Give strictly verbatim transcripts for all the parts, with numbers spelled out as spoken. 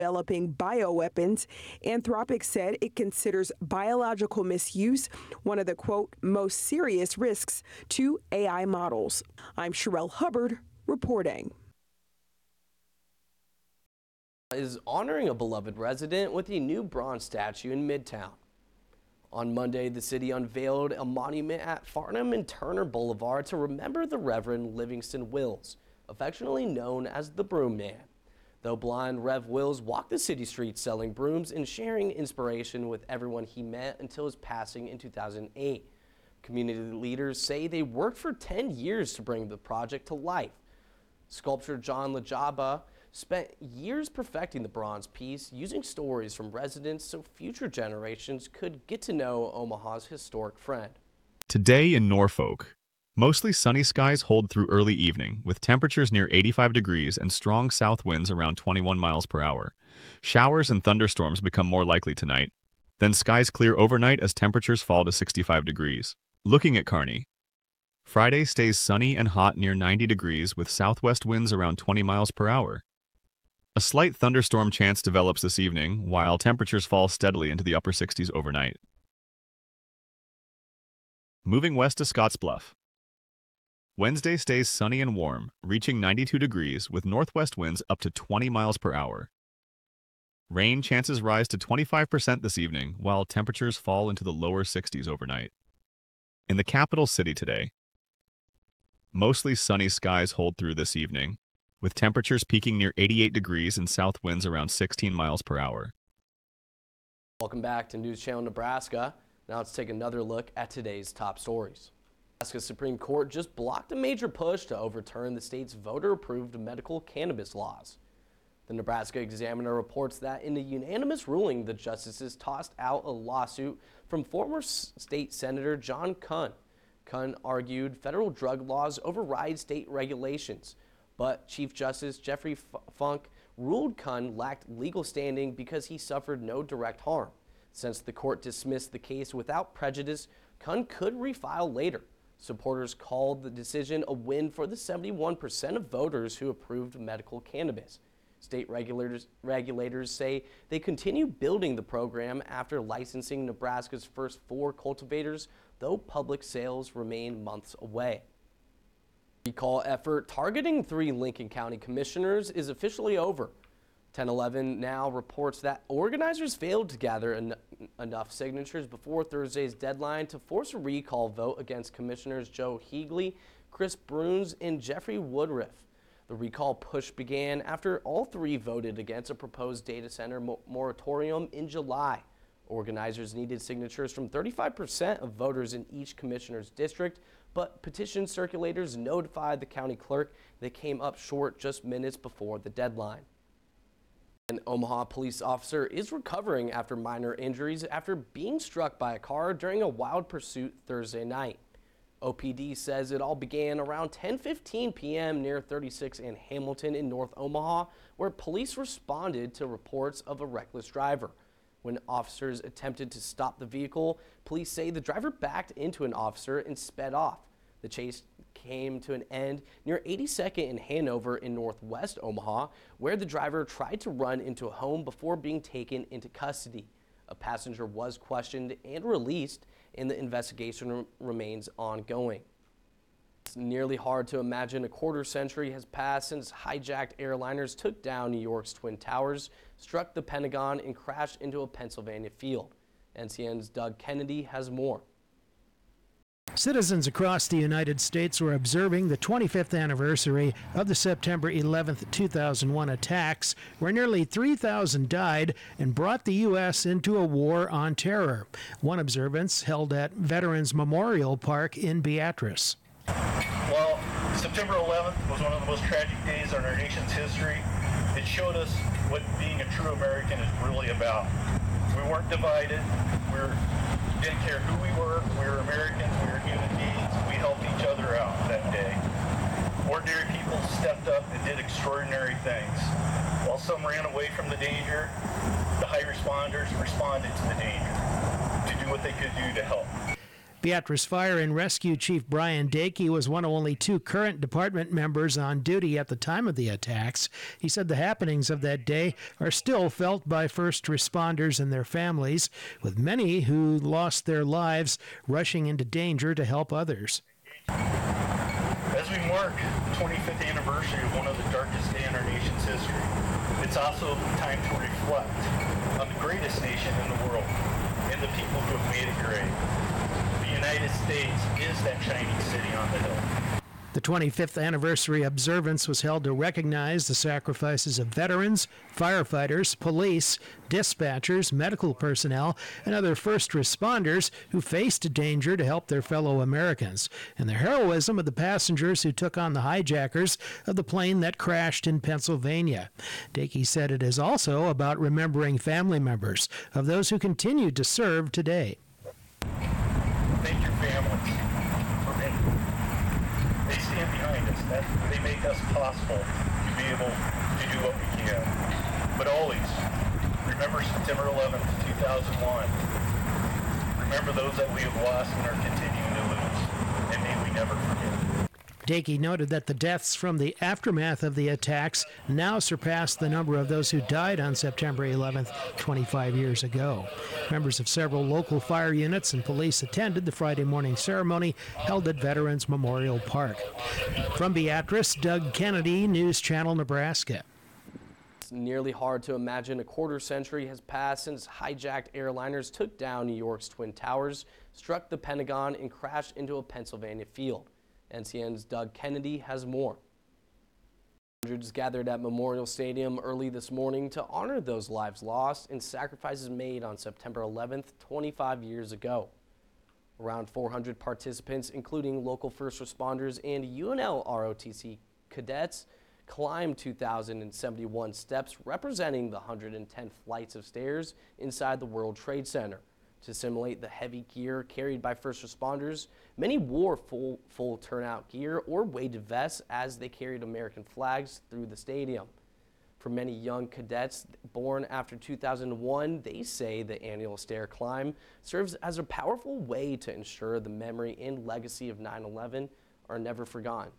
developing bioweapons. Anthropic said it considers biological misuse one of the, quote, most serious risks to A I models. I'm Sherelle Hubbard reporting. Is honoring a beloved resident with a new bronze statue in Midtown. On Monday, the city unveiled a monument at Farnham and Turner Boulevard to remember the Reverend Livingston Wills, affectionately known as the Broom Man. Though blind, Rev Wills walked the city streets selling brooms and sharing inspiration with everyone he met until his passing in two thousand eight. Community leaders say they worked for ten years to bring the project to life. Sculptor John Lajaba spent years perfecting the bronze piece, using stories from residents so future generations could get to know Omaha's historic friend. Today in Norfolk, mostly sunny skies hold through early evening, with temperatures near eighty-five degrees and strong south winds around twenty-one miles per hour. Showers and thunderstorms become more likely tonight. Then skies clear overnight as temperatures fall to sixty-five degrees. Looking at Kearney, Friday stays sunny and hot near ninety degrees with southwest winds around twenty miles per hour. A slight thunderstorm chance develops this evening, while temperatures fall steadily into the upper sixties overnight. Moving west to Scottsbluff. Wednesday stays sunny and warm, reaching ninety-two degrees with northwest winds up to twenty miles per hour. Rain chances rise to twenty-five percent this evening, while temperatures fall into the lower sixties overnight. In the capital city today, mostly sunny skies hold through this evening, with temperatures peaking near eighty-eight degrees and south winds around sixteen miles per hour. Welcome back to News Channel Nebraska. Now let's take another look at today's top stories. Nebraska Supreme Court just blocked a major push to overturn the state's voter-approved medical cannabis laws. The Nebraska Examiner reports that in a unanimous ruling, the justices tossed out a lawsuit from former state Senator John Kunn. Kunn argued federal drug laws override state regulations, but Chief Justice Jeffrey Funk ruled Kunn lacked legal standing because he suffered no direct harm. Since the court dismissed the case without prejudice, Kunn could refile later. Supporters called the decision a win for the seventy-one percent of voters who approved medical cannabis. State regulators, regulators say they continue building the program after licensing Nebraska's first four cultivators, though public sales remain months away. Recall effort targeting three Lincoln County commissioners is officially over. ten eleven now reports that organizers failed to gather en enough signatures before Thursday's deadline to force a recall vote against Commissioners Joe Higley, Chris Bruns, and Jeffrey Woodruff. The recall push began after all three voted against a proposed data center mo moratorium in July. Organizers needed signatures from thirty-five percent of voters in each commissioner's district, but petition circulators notified the county clerk they came up short just minutes before the deadline. An Omaha police officer is recovering after minor injuries after being struck by a car during a wild pursuit Thursday night. O P D says it all began around ten fifteen p m near thirty-six and Hamilton in North Omaha, where police responded to reports of a reckless driver. When officers attempted to stop the vehicle, police say the driver backed into an officer and sped off. The chase came to an end near eighty-second and Hanover in northwest Omaha, where the driver tried to run into a home before being taken into custody. A passenger was questioned and released, and the investigation remains ongoing. It's nearly hard to imagine a quarter century has passed since hijacked airliners took down New York's Twin Towers, struck the Pentagon, and crashed into a Pennsylvania field. N C N's Doug Kennedy has more. Citizens across the United States were observing the twenty-fifth anniversary of the September eleventh, two thousand one attacks, where nearly three thousand died and brought the U S into a war on terror. One observance held at Veterans Memorial Park in Beatrice. Well, September eleventh was one of the most tragic days in our nation's history. It showed us what being a true American is really about. We weren't divided. We were, didn't care who we were. We were Americans. We were human beings. We helped each other out that day. Ordinary people stepped up and did extraordinary things. While some ran away from the danger, the high responders responded to the danger to do what they could do to help. Beatrice Fire and Rescue Chief Brian Dakey was one of only two current department members on duty at the time of the attacks. He said the happenings of that day are still felt by first responders and their families, with many who lost their lives rushing into danger to help others. As we mark the twenty-fifth anniversary of one of the darkest days in our nation's history, it's also time to reflect on the greatest nation in the world and the people who have made it great. The United States is that shining city on the hill. The twenty-fifth anniversary observance was held to recognize the sacrifices of veterans, firefighters, police, dispatchers, medical personnel, and other first responders who faced danger to help their fellow Americans, and the heroism of the passengers who took on the hijackers of the plane that crashed in Pennsylvania. Dakey said it is also about remembering family members of those who continue to serve today. Thank your families for being. They stand behind us. That, they make us possible to be able to do what we can. But always, remember September eleventh, two thousand one. Remember those that we have lost and are continuing to lose. And may we never forget. Dakey noted that the deaths from the aftermath of the attacks now surpass the number of those who died on September eleventh, twenty-five years ago. Members of several local fire units and police attended the Friday morning ceremony held at Veterans Memorial Park. From Beatrice, Doug Kennedy, News Channel, Nebraska. It's nearly hard to imagine a quarter century has passed since hijacked airliners took down New York's Twin Towers, struck the Pentagon, and crashed into a Pennsylvania field. N C N's Doug Kennedy has more. Hundreds gathered at Memorial Stadium early this morning to honor those lives lost and sacrifices made on September eleventh, twenty-five years ago. Around four hundred participants, including local first responders and U N L R O T C cadets, climbed two thousand seventy-one steps, representing the one hundred ten flights of stairs inside the World Trade Center. To simulate the heavy gear carried by first responders, many wore full, full turnout gear or weighted vests as they carried American flags through the stadium. For many young cadets born after two thousand one, they say the annual stair climb serves as a powerful way to ensure the memory and legacy of nine eleven are never forgotten.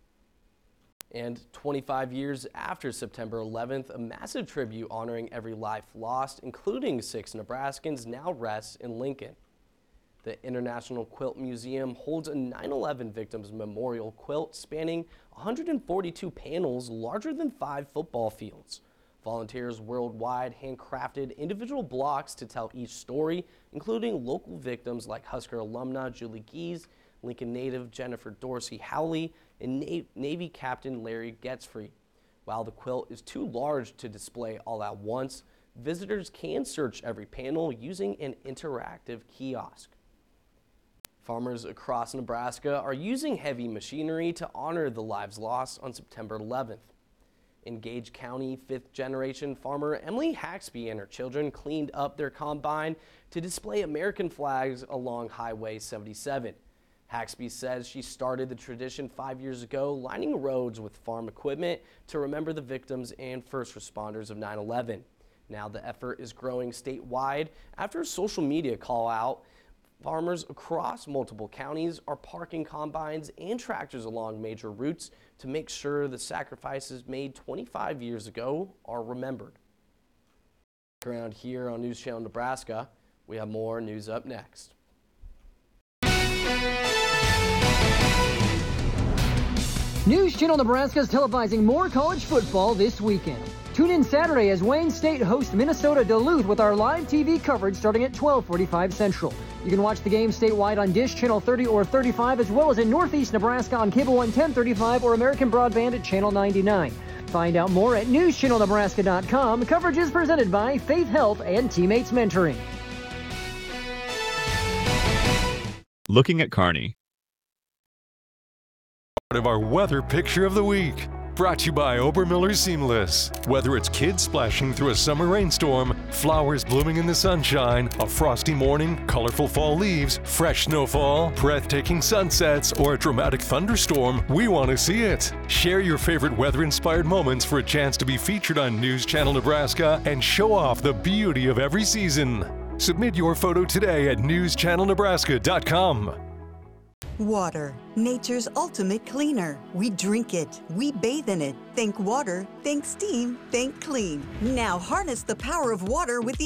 And twenty-five years after September eleventh, a massive tribute honoring every life lost, including six Nebraskans, now rests in Lincoln. The International Quilt Museum holds a nine eleven victims memorial quilt spanning one hundred forty-two panels larger than five football fields. Volunteers worldwide handcrafted individual blocks to tell each story, including local victims like Husker alumna Julie Gies, Lincoln native Jennifer Dorsey Howley, and Navy Captain Larry Getzfried. While the quilt is too large to display all at once, visitors can search every panel using an interactive kiosk. Farmers across Nebraska are using heavy machinery to honor the lives lost on September eleventh. In Gage County, fifth generation farmer Emily Haxby and her children cleaned up their combine to display American flags along Highway seventy-seven. Haxby says she started the tradition five years ago, lining roads with farm equipment to remember the victims and first responders of nine eleven. Now the effort is growing statewide after a social media call out. Farmers across multiple counties are parking combines and tractors along major routes to make sure the sacrifices made twenty-five years ago are remembered. Around here on News Channel Nebraska, we have more news up next. News Channel Nebraska is televising more college football this weekend. Tune in Saturday as Wayne State hosts Minnesota Duluth with our live T V coverage starting at twelve forty-five Central. You can watch the game statewide on Dish Channel thirty or thirty-five, as well as in Northeast Nebraska on Cable One ten thirty-five or American Broadband at Channel ninety-nine. Find out more at news channel nebraska dot com. Coverage is presented by Faith Health and Teammates Mentoring. Looking at Kearney. Part of our weather picture of the week. Brought to you by Obermiller Seamless. Whether it's kids splashing through a summer rainstorm, flowers blooming in the sunshine, a frosty morning, colorful fall leaves, fresh snowfall, breathtaking sunsets, or a dramatic thunderstorm, we want to see it. Share your favorite weather-inspired moments for a chance to be featured on News Channel Nebraska and show off the beauty of every season. Submit your photo today at news channel nebraska dot com. Water, nature's ultimate cleaner. We drink it, we bathe in it. Think water, think steam, think clean. Now harness the power of water with the